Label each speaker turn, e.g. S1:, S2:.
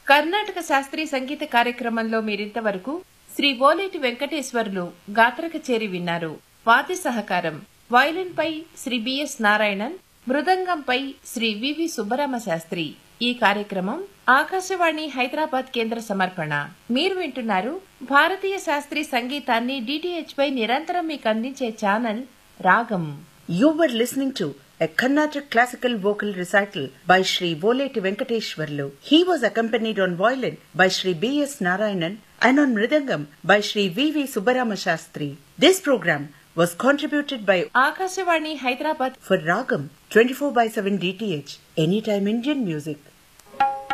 S1: కర్ణాటక శాస్త్రీయ సంగీత కార్యక్రమంలో మీరింతవరకు శ్రీ ఓలేటి వెంకటేశ్వర్లు గాత్ర కచేరి విన్నారు. వాద్య సహకారం వయలిన్ పై శ్రీ బిఎస్ నారాయణన్, మృదంగంపై శ్రీ వివి సుబ్బరామ శాస్త్రి. ఈ కార్యక్రమం ఆకాశవాణి హైదరాబాద్ కేంద్ర సమర్పణ. మీరు వింటున్నారు భారతీయ శాస్త్రీయ సంగీతాన్ని డిటిహెచ్ పై నిరంతరం మీకు అందించే ఛానల్ రాగం.
S2: You were listening to a Carnatic classical vocal recital by Sri Voleti Venkateshwarlu. He was accompanied on violin by Sri B.S. Narayanan and on mridangam by Sri V.V. Subbarama Shastri. This program was contributed by
S1: Akashawani Hyderabad
S2: for Ragam 24/7 DTH, Anytime Indian Music.